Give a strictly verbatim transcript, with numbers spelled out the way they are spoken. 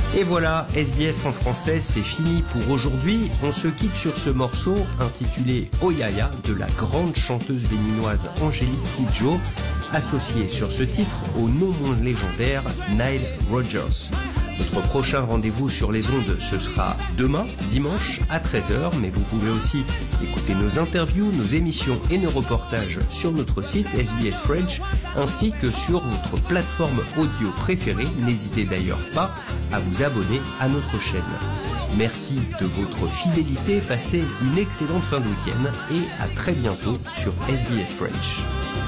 Et voilà, S B S en français, c'est fini pour aujourd'hui. On se quitte sur ce morceau intitulé Oyaya de la grande chanteuse béninoise Angélique Kidjo, associée sur ce titre au non moins légendaire Nile Rodgers. Notre prochain rendez-vous sur les ondes, ce sera demain, dimanche, à treize heures, mais vous pouvez aussi écouter nos interviews, nos émissions et nos reportages sur notre site S B S French, ainsi que sur votre plateforme audio préférée. N'hésitez d'ailleurs pas à vous abonner à notre chaîne. Merci de votre fidélité, passez une excellente fin de week-end et à très bientôt sur S B S French.